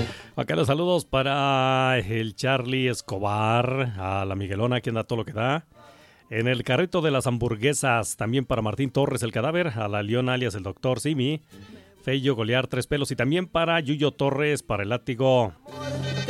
Acá los saludos para el Charlie Escobar, a la Miguelona, que anda todo lo que da. En el carrito de las hamburguesas, también para Martín Torres, el cadáver, a la León alias el Doctor Simi, Feyo Golear, Tres Pelos, y también para Yuyo Torres, para el látigo.